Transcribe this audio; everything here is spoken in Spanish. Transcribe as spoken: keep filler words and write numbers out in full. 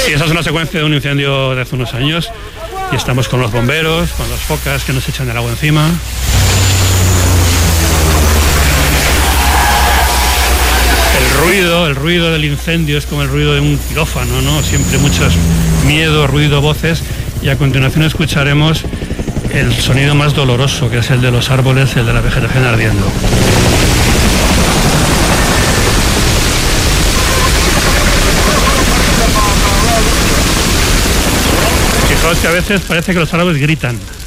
Sí, esa es una secuencia de un incendio de hace unos años y estamos con los bomberos, con las focas que nos echan el agua encima. El ruido, el ruido del incendio es como el ruido de un quirófano, ¿no? Siempre muchos miedo, ruido, voces, y a continuación escucharemos el sonido más doloroso, que es el de los árboles, el de la vegetación ardiendo. Fijaos que a veces parece que los árboles gritan.